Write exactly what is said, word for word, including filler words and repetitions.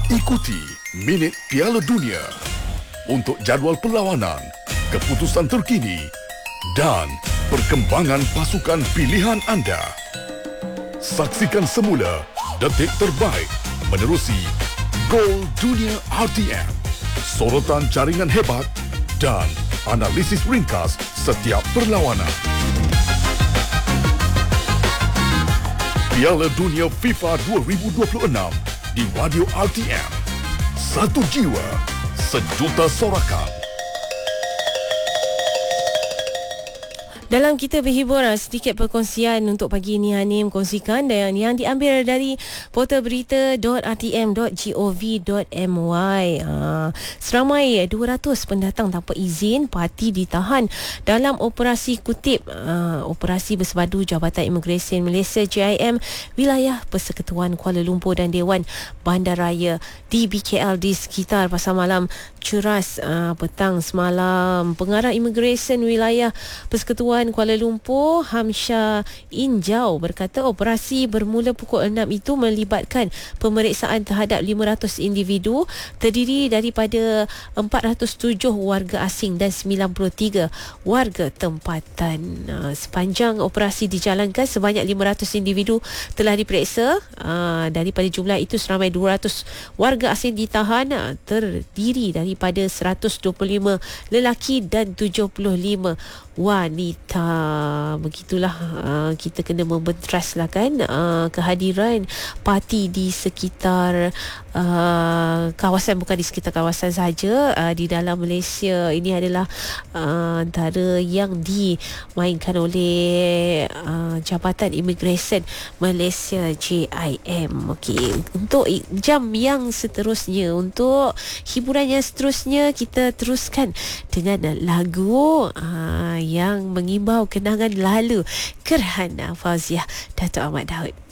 Ikuti Minit Piala Dunia untuk jadual perlawanan, keputusan terkini dan perkembangan pasukan pilihan anda. Saksikan semula detik terbaik menerusi Gol Dunia R T M, sorotan jaringan hebat dan analisis ringkas setiap perlawanan. Piala Dunia FIFA dua ribu dua puluh enam di Radio R T M. Satu jiwa, sejuta sorakan. Dalam kita berhibur, sedikit perkongsian untuk pagi ini Hanim kongsikan dan yang diambil dari portal berita dot r t m dot gov dot my. Ha, seramai dua ratus pendatang tanpa izin parti ditahan dalam operasi kutip ha, operasi bersepadu Jabatan Imigresen Malaysia J I M wilayah Persekutuan Kuala Lumpur dan Dewan Bandaraya di B K L di sekitar pasar malam Ceras ha, petang semalam. Pengarah Imigresen wilayah Persekutuan Kuala Lumpur Hamsha Injau berkata operasi bermula pukul enam itu melibatkan pemeriksaan terhadap lima ratus individu terdiri daripada empat ratus tujuh warga asing dan sembilan puluh tiga warga tempatan. Sepanjang operasi dijalankan sebanyak lima ratus individu telah diperiksa. Daripada jumlah itu seramai dua ratus warga asing ditahan terdiri daripada seratus dua puluh lima lelaki dan tujuh puluh lima wanita. Begitulah uh, kita kena membenteraslah kan uh, kehadiran parti di sekitar uh, kawasan, bukan di sekitar kawasan sahaja, uh, di dalam Malaysia. Ini adalah uh, antara yang dimainkan oleh uh, Jabatan Imigresen Malaysia J I M. Okey, untuk jam yang seterusnya, untuk hiburan yang seterusnya, kita teruskan dengan lagu uh, yang mengimbau kenangan lalu, Kerhana Fauziah Dato' Ahmad Daud.